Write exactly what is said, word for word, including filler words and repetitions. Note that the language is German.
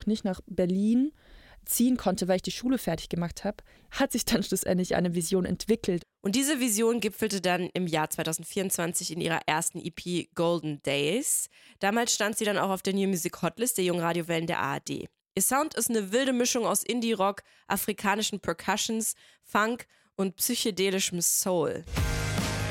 nicht nach Berlin ziehen konnte, weil ich die Schule fertig gemacht habe, hat sich dann schlussendlich eine Vision entwickelt. Und diese Vision gipfelte dann im Jahr zwanzig vierundzwanzig in ihrer ersten E P Golden Days. Damals stand sie dann auch auf der New Music Hotlist der jungen Radiowellen der A R D. Ihr Sound ist eine wilde Mischung aus Indie-Rock, afrikanischen Percussions, Funk und psychedelischem Soul.